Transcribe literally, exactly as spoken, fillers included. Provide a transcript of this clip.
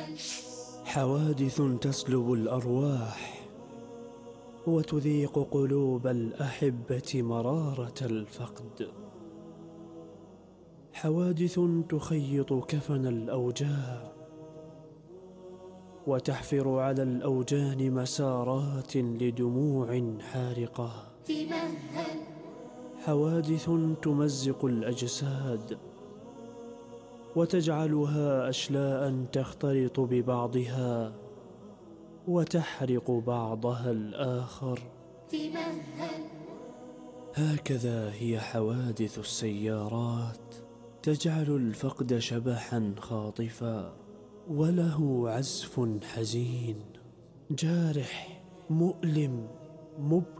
حوادث تسلب الأرواح وتذيق قلوب الأحبة مرارة الفقد. حوادث تخيط كفن الأوجاع وتحفر على الأوجان مسارات لدموع حارقة. حوادث تمزق الأجساد وتجعلها أشلاء تختلط ببعضها وتحرق بعضها الآخر. هكذا هي حوادث السيارات، تجعل الفقد شبحا خاطفا وله عزف حزين جارح مؤلم مبكٍ.